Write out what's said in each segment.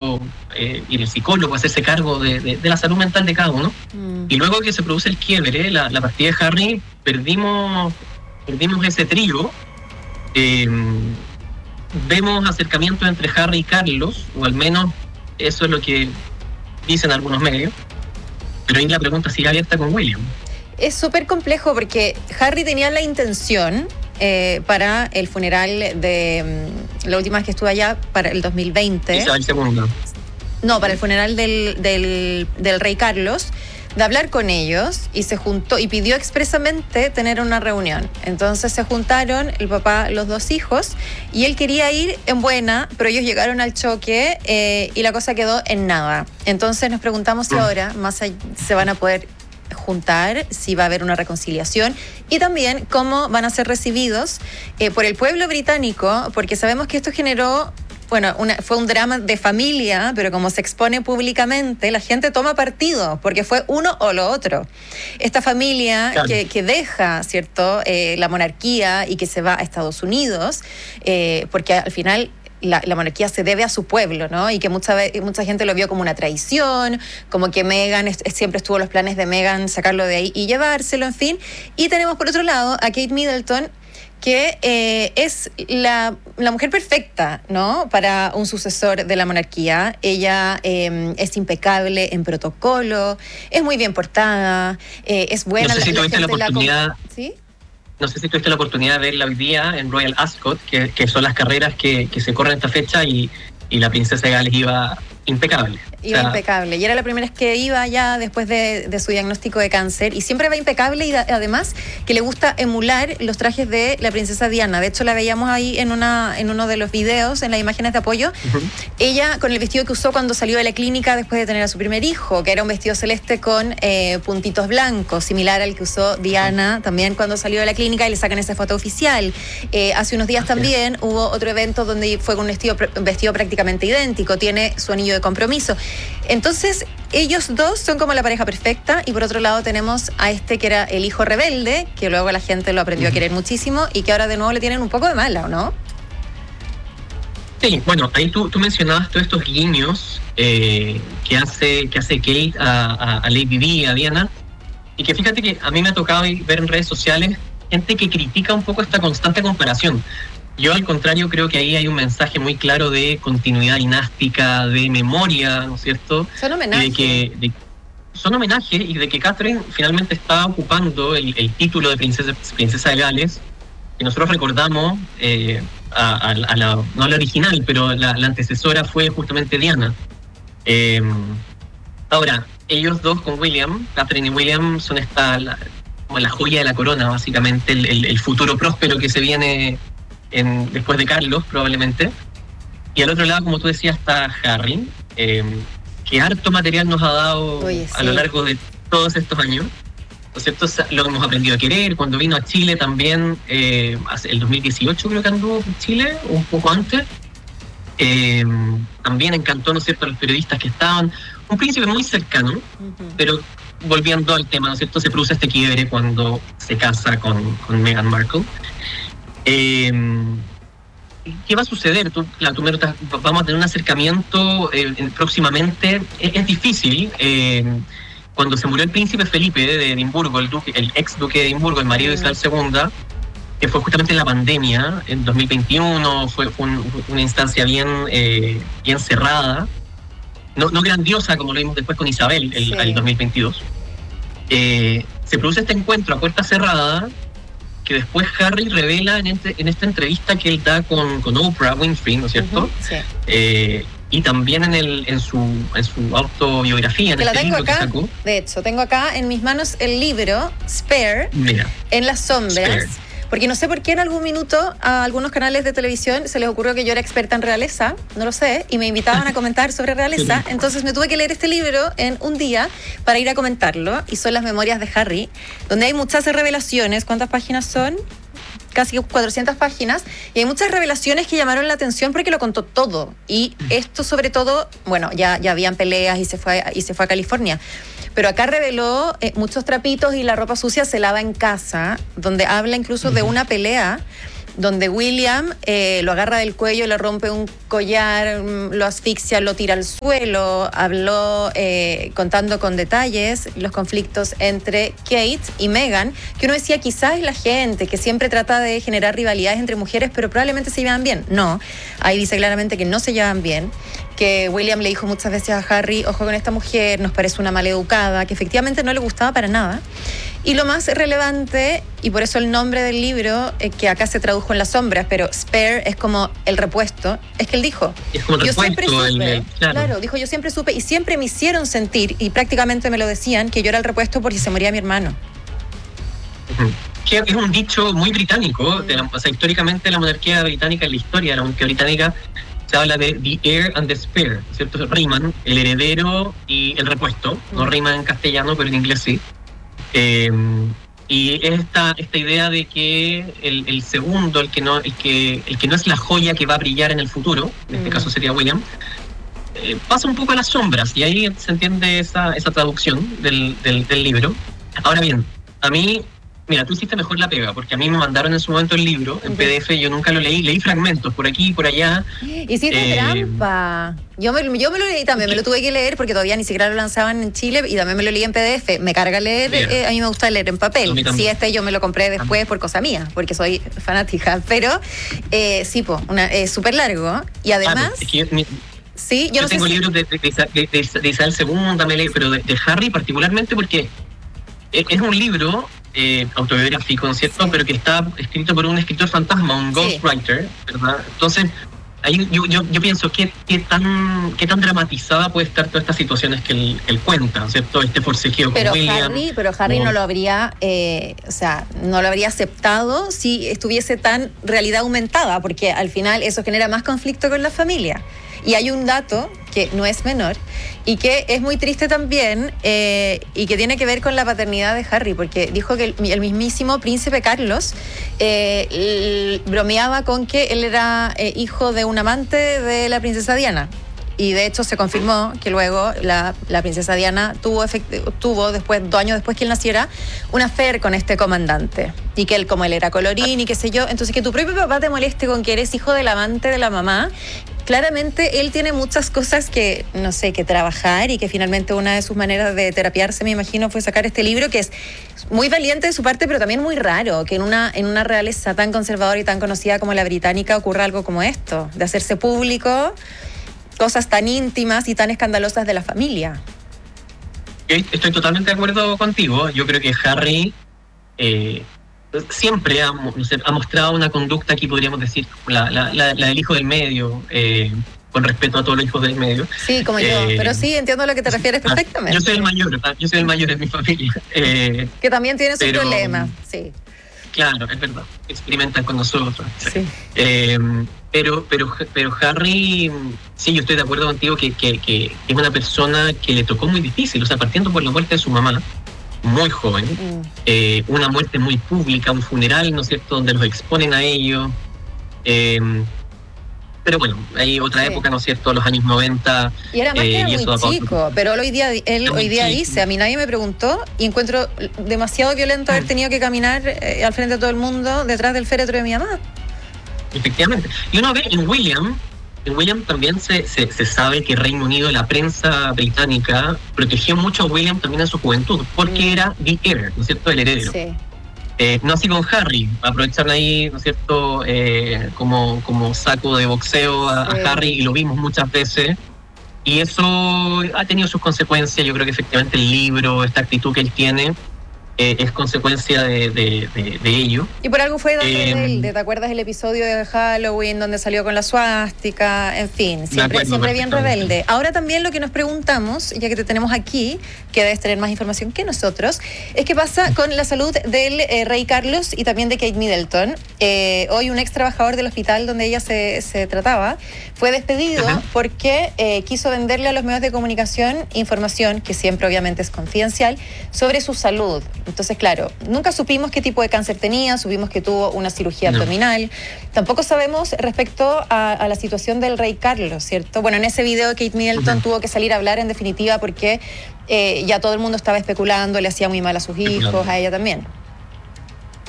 médico, ir al psicólogo, hacerse cargo de la salud mental de cada uno. Y luego que se produce el quiebre, la partida de Harry, perdimos ese trío. Vemos acercamientos entre Harry y Carlos, o al menos eso es lo que dicen algunos medios, pero ahí la pregunta sigue abierta con William. Es súper complejo porque Harry tenía la intención para el funeral de la última vez que estuve allá, para el 2020. Isabel II. No, para el funeral del rey Carlos, de hablar con ellos, y se juntó y pidió expresamente tener una reunión. Entonces se juntaron el papá, los dos hijos, y él quería ir en buena, pero ellos llegaron al choque y la cosa quedó en nada. Entonces nos preguntamos si ahora se van a poder juntar, si va a haber una reconciliación, y también cómo van a ser recibidos por el pueblo británico, porque sabemos que esto generó, bueno, fue un drama de familia, pero como se expone públicamente, la gente toma partido, porque fue uno o lo otro. Esta familia, claro, que deja, ¿cierto?, la monarquía y que se va a Estados Unidos, porque al final la monarquía se debe a su pueblo, ¿no? Y que mucha gente lo vio como una traición, como que Meghan, siempre estuvo en los planes de Meghan sacarlo de ahí y llevárselo, en fin. Y tenemos por otro lado a Kate Middleton, que es la mujer perfecta, ¿no?, para un sucesor de la monarquía. Ella es impecable en protocolo, es muy bien portada, es buena. No sé si tuviste la oportunidad. ¿Sí? No sé si tuviste la oportunidad de verla hoy día en Royal Ascot, que son las carreras que se corren esta fecha, y la princesa de Gales iba impecable. Iba impecable, y era la primera vez que iba ya después de su diagnóstico de cáncer, y siempre va impecable, y además que le gusta emular los trajes de la princesa Diana. De hecho, la veíamos ahí en uno de los videos, en las imágenes de apoyo. Ella con el vestido que usó cuando salió de la clínica después de tener a su primer hijo, que era un vestido celeste con puntitos blancos, similar al que usó Diana también cuando salió de la clínica, y le sacan esa foto oficial. Hace unos días también hubo otro evento donde fue con un vestido prácticamente idéntico, tiene su anillo de compromiso. Entonces, ellos dos son como la pareja perfecta, y por otro lado tenemos a este que era el hijo rebelde, que luego la gente lo aprendió a querer muchísimo, y que ahora de nuevo le tienen un poco de mala, ¿o no? Sí, bueno, ahí tú mencionabas todos estos guiños que hace Kate a Lady Di, a Diana, y que fíjate que a mí me ha tocado ver en redes sociales gente que critica un poco esta constante comparación. Yo, al contrario, creo que ahí hay un mensaje muy claro de continuidad dinástica, de memoria, ¿no es cierto? Son homenajes. Son homenajes, y de que Catherine finalmente está ocupando el título de princesa de Gales, que nosotros recordamos, no a la original, pero la antecesora fue justamente Diana. Ahora, ellos dos con William, Catherine y William, son como la joya de la corona, básicamente, el futuro próspero que se viene después de Carlos, probablemente. Y al otro lado, como tú decías, está Harry, que harto material nos ha dado a lo largo de todos estos años, ¿no es cierto? Lo hemos aprendido a querer. Cuando vino a Chile también, el 2018 creo que anduvo en Chile, un poco antes, también encantó, ¿no es cierto?, a los periodistas que estaban. Un príncipe muy cercano, pero volviendo al tema, ¿no es cierto?, se produce este quiebre cuando se casa con Meghan Markle. ¿Qué va a suceder? Vamos a tener un acercamiento próximamente. Es difícil. Cuando se murió el príncipe Felipe de Edimburgo, el ex duque de Edimburgo, el marido de Isabel II, que fue justamente en la pandemia, en 2021, fue una instancia bien cerrada, no grandiosa como lo vimos después con Isabel el 2022. Se produce este encuentro a puerta cerrada, que después Harry revela en esta entrevista que él da con Oprah Winfrey, ¿no es cierto? Sí. Y también en su autobiografía, en este libro que sacó. De hecho, tengo acá en mis manos el libro Spare, Mira, en las sombras. Spare. Porque no sé por qué en algún minuto a algunos canales de televisión se les ocurrió que yo era experta en realeza, no lo sé, y me invitaban a comentar sobre realeza. Entonces me tuve que leer este libro en un día para ir a comentarlo, y son las memorias de Harry, donde hay muchas revelaciones. ¿Cuántas páginas son? Casi 400 páginas, y hay muchas revelaciones que llamaron la atención porque lo contó todo. Y esto, sobre todo, bueno, ya habían peleas y se fue a California, pero acá reveló muchos trapitos, y la ropa sucia se lava en casa, donde habla incluso de una pelea donde William lo agarra del cuello, le rompe un collar, lo asfixia, lo tira al suelo. Habló contando con detalles los conflictos entre Kate y Meghan, que uno decía quizás es la gente que siempre trata de generar rivalidades entre mujeres, pero probablemente se llevan bien. No, ahí dice claramente que no se llevan bien, que William le dijo muchas veces a Harry, ojo con esta mujer, nos parece una maleducada, que efectivamente no le gustaba para nada. Y lo más relevante, y por eso el nombre del libro, que acá se tradujo en las sombras, pero spare es como el repuesto, es que él dijo, es como yo siempre supe, claro, dijo, yo siempre supe y siempre me hicieron sentir, y prácticamente me lo decían, que yo era el repuesto por si se moría mi hermano. Que es un dicho muy británico, o sea, históricamente la monarquía británica, en la historia de la monarquía británica, se habla de the heir and the spare, ¿cierto? Riman, el heredero y el repuesto, no riman en castellano, pero en inglés sí. Y es esta idea de que el segundo, el que no es la joya que va a brillar en el futuro, en este caso sería William, pasa un poco a las sombras, y ahí se entiende esa traducción del libro. Ahora bien, a mí, mira, tú hiciste mejor la pega, porque a mí me mandaron en su momento el libro en PDF, yo nunca lo leí fragmentos por aquí y por allá. Hiciste trampa. Yo me lo leí también, me lo tuve que leer porque todavía ni siquiera lo lanzaban en Chile y también me lo leí en PDF. Me carga leer, a mí me gusta leer en papel. Sí, yo me lo compré después por cosa mía, porque soy fanática, pero sí, súper largo. Y además... sí, yo no tengo libros de Isabel II, también, pero de Harry particularmente, porque es un libro autobiográfico, ¿no es cierto? Sí. Pero que está escrito por un escritor fantasma, un ghostwriter, ¿verdad? Entonces, ahí yo pienso qué tan dramatizada puede estar todas estas situaciones que él cuenta, ¿cierto? Este forcejeo con William. Pero Harry no lo habría, no lo habría aceptado si estuviese tan realidad aumentada, porque al final eso genera más conflicto con la familia. Y hay un dato que no es menor y que es muy triste también y que tiene que ver con la paternidad de Harry, porque dijo que el mismísimo príncipe Carlos bromeaba con que él era hijo de un amante de la princesa Diana. Y de hecho se confirmó que luego la princesa Diana tuvo después, 2 años después que él naciera, un affair con este comandante. Y que él, como él era colorín y qué sé yo, entonces que tu propio papá te moleste con que eres hijo del amante de la mamá, claramente él tiene muchas cosas que, no sé, que trabajar, y que finalmente una de sus maneras de terapiarse, me imagino, fue sacar este libro, que es muy valiente de su parte, pero también muy raro, que en una realeza tan conservadora y tan conocida como la británica ocurra algo como esto, de hacerse público cosas tan íntimas y tan escandalosas de la familia. Estoy totalmente de acuerdo contigo. Yo creo que Harry siempre ha mostrado una conducta, aquí podríamos decir, la del hijo del medio, con respeto a todos los hijos del medio. Sí, como yo, pero sí, entiendo a lo que te refieres perfectamente. Yo soy el mayor en mi familia. Que también tiene sus problemas, sí. Claro, es verdad, experimentan con nosotros. Sí. Pero Harry, sí, yo estoy de acuerdo contigo que es una persona que le tocó muy difícil, o sea, partiendo por la muerte de su mamá, muy joven, una muerte muy pública, un funeral, ¿no es cierto?, donde los exponen a ellos. Pero bueno, hay otra época, ¿no es cierto?, los años 90. Y era más que era muy chico, pero él hoy día dice, a mí nadie me preguntó y encuentro demasiado violento haber tenido que caminar al frente de todo el mundo detrás del féretro de mi mamá. Efectivamente. Y uno ve en William también se sabe que Reino Unido, la prensa británica, protegió mucho a William también en su juventud, porque era the heir, ¿no es cierto?, el heredero. Sí. No así con Harry, aprovecharon ahí, ¿no es cierto?, como saco de boxeo a Harry, y lo vimos muchas veces, y eso ha tenido sus consecuencias. Yo creo que efectivamente el libro, esta actitud que él tiene, es consecuencia de ello. Y por algo fue rebelde, ¿te acuerdas el episodio de Halloween donde salió con la suástica? En fin, siempre bien rebelde. Ahora también lo que nos preguntamos, ya que te tenemos aquí, que debes tener más información que nosotros, es qué pasa con la salud del rey Carlos y también de Kate Middleton. Hoy un ex trabajador del hospital donde ella se trataba fue despedido porque quiso venderle a los medios de comunicación información, que siempre obviamente es confidencial, sobre su salud. Entonces, claro, nunca supimos qué tipo de cáncer tenía, supimos que tuvo una cirugía abdominal. Tampoco sabemos respecto a la situación del rey Carlos, ¿cierto? Bueno, en ese video Kate Middleton tuvo que salir a hablar en definitiva porque ya todo el mundo estaba especulando, le hacía muy mal a sus hijos, a ella también.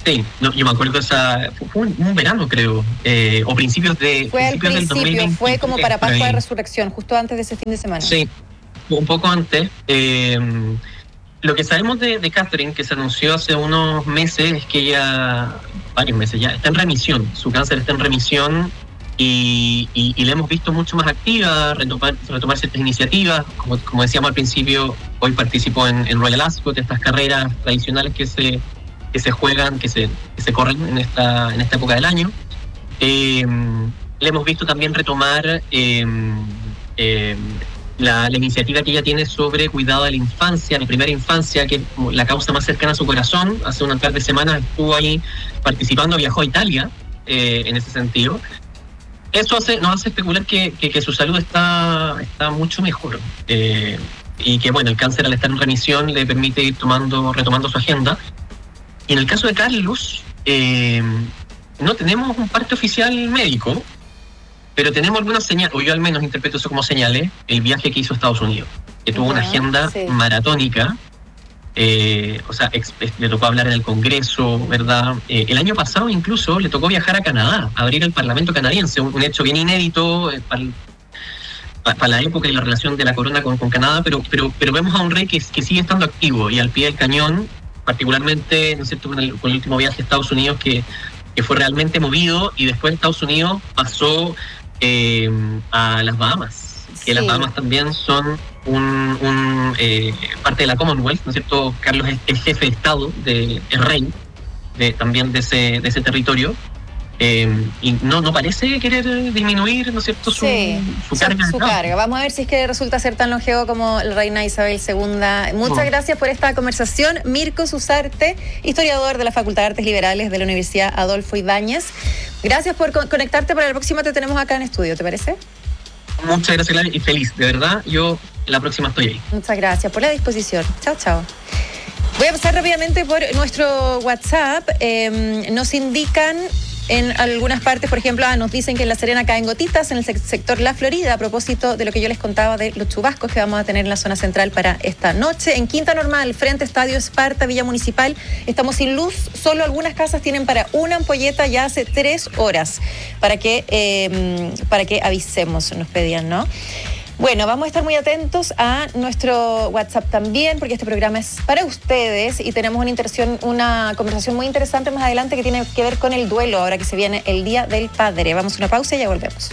Sí, no, yo me acuerdo fue un verano, creo, o principios del 2020. Fue como para Pascua de Resurrección, justo antes de ese fin de semana. Sí, un poco antes. Lo que sabemos de Catherine, que se anunció hace unos meses, es que ella, varios meses ya, está en remisión. Su cáncer está en remisión y la hemos visto mucho más activa, retomar ciertas iniciativas. Como decíamos al principio, hoy participó en Royal Ascot, estas carreras tradicionales que se juegan, que se corren en esta época del año. Le hemos visto también retomar la iniciativa que ella tiene sobre cuidado de la infancia, la primera infancia, que es la causa más cercana a su corazón. Hace unas par de semanas estuvo ahí participando, viajó a Italia en ese sentido. Eso nos hace especular que su salud está mucho mejor. Y que, bueno, el cáncer, al estar en remisión, le permite ir retomando su agenda. Y en el caso de Carlos, no tenemos un parte oficial médico, pero tenemos algunas señales, o yo al menos interpreto eso como señales, el viaje que hizo a Estados Unidos, que tuvo una agenda maratónica, le tocó hablar en el Congreso, ¿verdad? El año pasado incluso le tocó viajar a Canadá, a abrir el Parlamento canadiense, un hecho bien inédito para la época y la relación de la corona con Canadá, pero vemos a un rey que sigue estando activo y al pie del cañón, particularmente, ¿no es cierto?, con el último viaje a Estados Unidos que fue realmente movido, y después de Estados Unidos pasó a las Bahamas, que las Bahamas también son parte de la Commonwealth, ¿no es cierto? Carlos es jefe de Estado, el rey también de ese territorio. Y no parece querer disminuir, ¿no es cierto?, su carga. Su carga. Vamos a ver si es que resulta ser tan longevo como la reina Isabel II. Muchas gracias por esta conversación, Mirko Susarte, historiador de la Facultad de Artes Liberales de la Universidad Adolfo Ibáñez. Gracias por conectarte. Para la próxima te tenemos acá en estudio, ¿te parece? Muchas gracias, Clara, y feliz, de verdad. Yo la próxima estoy ahí. Muchas gracias por la disposición. Chao. Voy a pasar rápidamente por nuestro WhatsApp. Nos indican en algunas partes, por ejemplo, nos dicen que en La Serena caen gotitas en el sector La Florida, a propósito de lo que yo les contaba de los chubascos que vamos a tener en la zona central para esta noche. En Quinta Normal, frente Estadio Esparta, Villa Municipal, estamos sin luz. Solo algunas casas tienen para una ampolleta ya hace 3 horas, para que avisemos, nos pedían, ¿no? Bueno, vamos a estar muy atentos a nuestro WhatsApp también, porque este programa es para ustedes y tenemos una conversación muy interesante más adelante que tiene que ver con el duelo, ahora que se viene el Día del Padre. Vamos a una pausa y ya volvemos.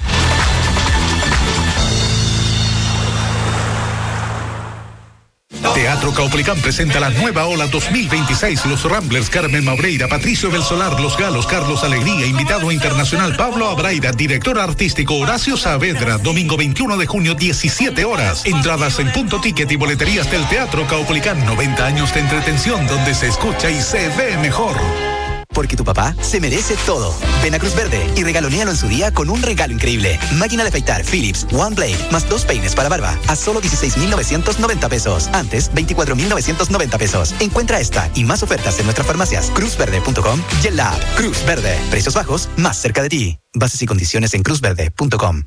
Teatro Caupolicán presenta la nueva ola 2026. Los Ramblers, Carmen Maureira, Patricio del Solar, Los Galos, Carlos Alegría, invitado internacional Pablo Abraira, director artístico Horacio Saavedra, domingo 21 de junio, 17 horas. Entradas en Punto Ticket y boleterías del Teatro Caupolicán. 90 años de entretención donde se escucha y se ve mejor. Porque tu papá se merece todo. Ven a Cruz Verde y regalonéalo en su día con un regalo increíble. Máquina de afeitar Philips One Blade más 2 peines para barba a solo 16,990 pesos. Antes, 24,990 pesos. Encuentra esta y más ofertas en nuestras farmacias cruzverde.com y en la app Cruz Verde. Precios bajos más cerca de ti. Bases y condiciones en cruzverde.com.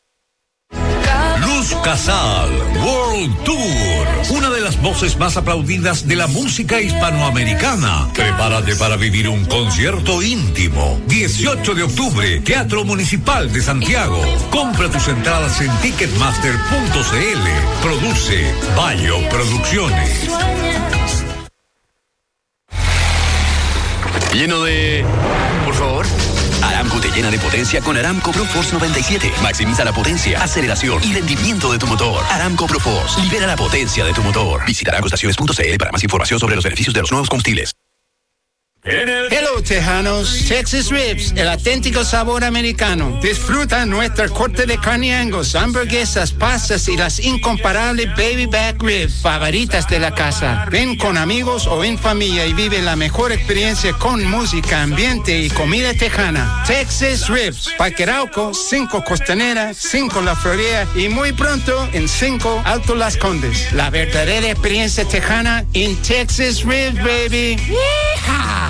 Luz Casal World Tour, una de las voces más aplaudidas de la música hispanoamericana. Prepárate para vivir un concierto íntimo. 18 de octubre, Teatro Municipal de Santiago. Compra tus entradas en ticketmaster.cl. Produce Bayo Producciones. Lleno de... Por favor. Aramco te llena de potencia con Aramco ProForce 97. Maximiza la potencia, aceleración y rendimiento de tu motor. Aramco ProForce. Libera la potencia de tu motor. Visita aramcoestaciones.cl para más información sobre los beneficios de los nuevos combustibles. Hello, tejanos. Texas Ribs, el auténtico sabor americano. Disfruta nuestra corte de carne Angus, hamburguesas, pastas y las incomparables baby back ribs favoritas de la casa. Ven con amigos o en familia y vive la mejor experiencia con música, ambiente y comida tejana. Texas Ribs, Parque Arauco, 5 Costanera, 5 La Florida y muy pronto en 5 Alto Las Condes. La verdadera experiencia tejana en Texas Ribs, baby. ¡Yeehaw!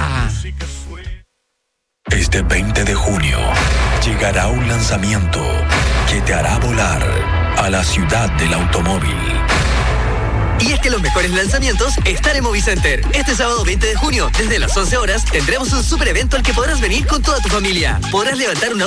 Este 20 de junio llegará un lanzamiento que te hará volar a la ciudad del automóvil. Y es que los mejores lanzamientos están en Movicenter. Este sábado 20 de junio, desde las 11 horas, tendremos un super evento al que podrás venir con toda tu familia. Podrás levantar una